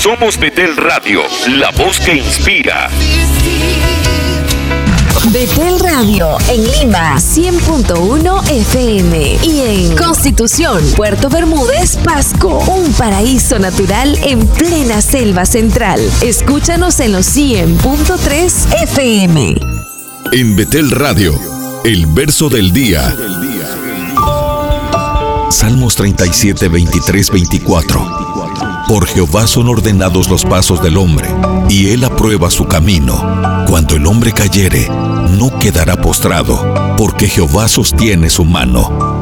Somos Betel Radio, la voz que inspira. Betel Radio en Lima 100.1 FM y en Constitución, Puerto Bermúdez, Pasco, un paraíso natural en plena selva central. Escúchanos en los 100.3 FM. En Betel Radio, el verso del día. Salmos 37, 23, 24. Por Jehová son ordenados los pasos del hombre, y él aprueba su camino. Cuando el hombre cayere, no quedará postrado, porque Jehová sostiene su mano.